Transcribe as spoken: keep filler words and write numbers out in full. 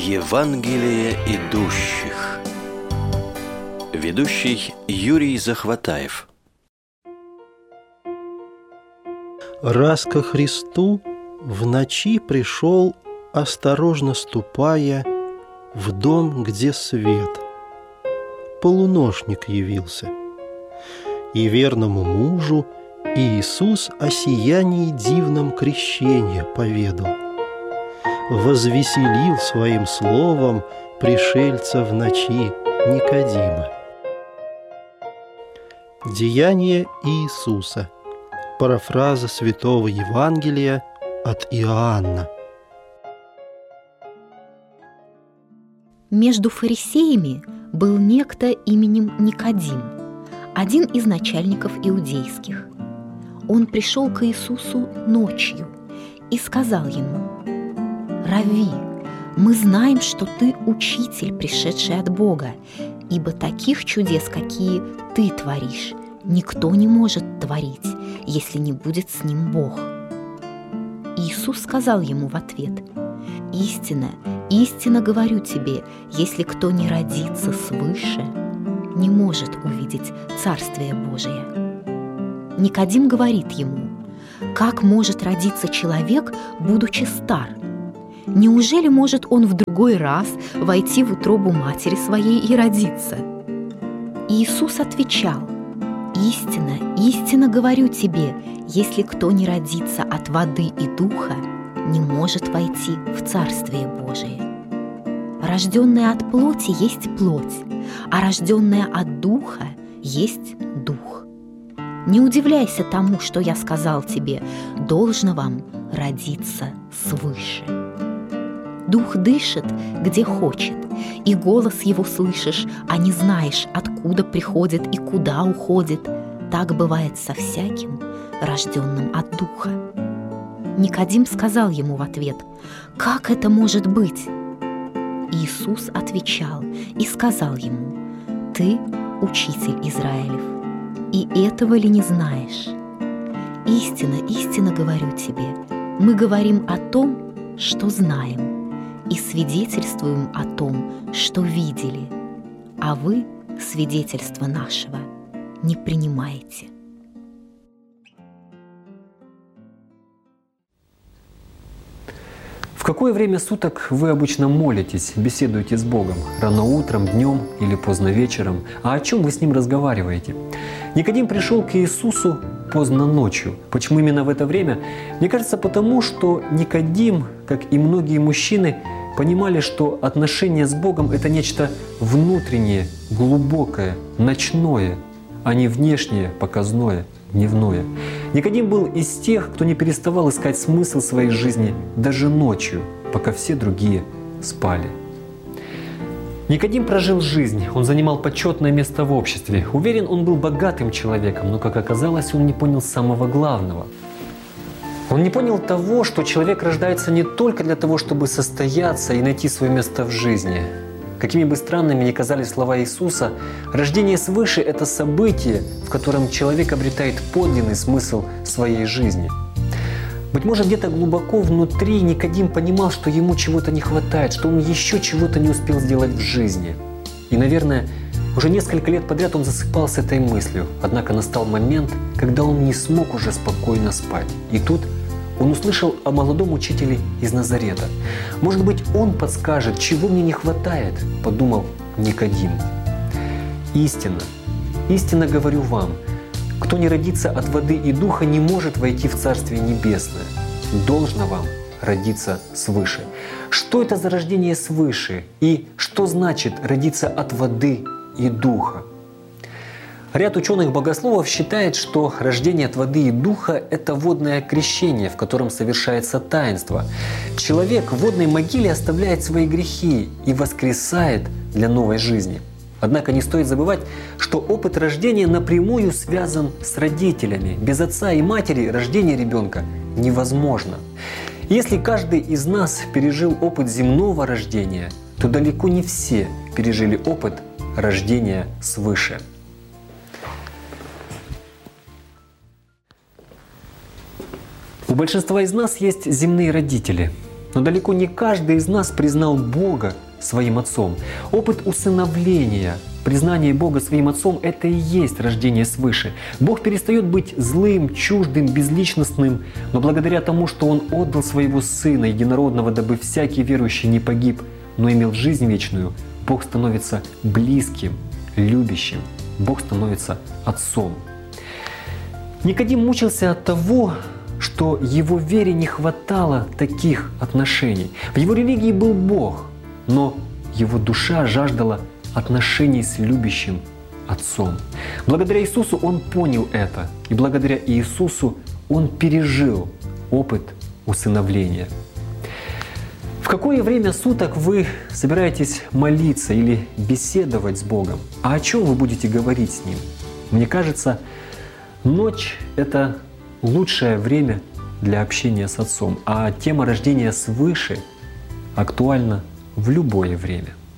Евангелие идущих. Ведущий Юрий Захватаев. Раз ко Христу в ночи пришел, осторожно ступая, в дом, где свет. Полуношник явился, и верному мужу Иисус о сиянии дивном крещения поведал. Возвеселил своим словом пришельца в ночи Никодима. Деяния Иисуса. Парафраза Святого Евангелия от Иоанна. Между фарисеями был некто именем Никодим, один из начальников иудейских. Он пришел к Иисусу ночью и сказал ему: «Равви, мы знаем, что ты учитель, пришедший от Бога, ибо таких чудес, какие ты творишь, никто не может творить, если не будет с ним Бог». Иисус сказал ему в ответ: «Истинно, истинно говорю тебе, если кто не родится свыше, не может увидеть Царствие Божие». Никодим говорит ему: «Как может родиться человек, будучи стар? Неужели может он в другой раз войти в утробу матери своей и родиться?» Иисус отвечал: «Истинно, истинно говорю тебе, если кто не родится от воды и духа, не может войти в Царствие Божие. Рожденное от плоти есть плоть, а рожденное от духа есть дух. Не удивляйся тому, что я сказал тебе, должно вам родиться свыше. Дух дышит, где хочет, и голос его слышишь, а не знаешь, откуда приходит и куда уходит. Так бывает со всяким, рожденным от духа». Никодим сказал ему в ответ: «Как это может быть?» Иисус отвечал и сказал ему: «Ты учитель Израилев, и этого ли не знаешь? Истинно, истинно говорю тебе, мы говорим о том, что знаем, и свидетельствуем о том, что видели, а вы свидетельства нашего не принимаете». В какое время суток вы обычно молитесь, беседуете с Богом? Рано утром, днем или поздно вечером? А о чем вы с Ним разговариваете? Никодим пришел к Иисусу поздно ночью. Почему именно в это время? Мне кажется, потому что Никодим, как и многие мужчины, понимали, что отношения с Богом — это нечто внутреннее, глубокое, ночное, а не внешнее, показное, дневное. Никодим был из тех, кто не переставал искать смысл своей жизни даже ночью, пока все другие спали. Никодим прожил жизнь, он занимал почетное место в обществе. Уверен, он был богатым человеком, но, как оказалось, он не понял самого главного. Он не понял того, что человек рождается не только для того, чтобы состояться и найти свое место в жизни. Какими бы странными ни казались слова Иисуса, рождение свыше — это событие, в котором человек обретает подлинный смысл своей жизни. Быть может, где-то глубоко внутри Никодим понимал, что ему чего-то не хватает, что он еще чего-то не успел сделать в жизни. И, наверное, уже несколько лет подряд он засыпал с этой мыслью. Однако настал момент, когда он не смог уже спокойно спать. И тут он услышал о молодом учителе из Назарета. «Может быть, он подскажет, чего мне не хватает?» – подумал Никодим. «Истинно, истинно говорю вам, кто не родится от воды и духа, не может войти в Царствие Небесное. Должно вам родиться свыше». Что это за рождение свыше? И что значит родиться от воды и духа? Ряд ученых-богословов считает, что рождение от воды и духа – это водное крещение, в котором совершается таинство. Человек в водной могиле оставляет свои грехи и воскресает для новой жизни. Однако не стоит забывать, что опыт рождения напрямую связан с родителями. Без отца и матери рождение ребенка невозможно. Если каждый из нас пережил опыт земного рождения, то далеко не все пережили опыт рождения свыше. У большинства из нас есть земные родители. Но далеко не каждый из нас признал Бога своим Отцом. Опыт усыновления, признание Бога своим Отцом — это и есть рождение свыше. Бог перестает быть злым, чуждым, безличностным, но благодаря тому, что Он отдал Своего Сына Единородного, дабы всякий верующий не погиб, но имел жизнь вечную, Бог становится близким, любящим. Бог становится Отцом. Никодим мучился от того, что его вере не хватало таких отношений. В его религии был Бог, но его душа жаждала отношений с любящим Отцом. Благодаря Иисусу он понял это, и благодаря Иисусу он пережил опыт усыновления. В какое время суток вы собираетесь молиться или беседовать с Богом? А о чем вы будете говорить с Ним? Мне кажется, ночь — это лучшее время для общения с Отцом, а тема рождения свыше актуальна в любое время.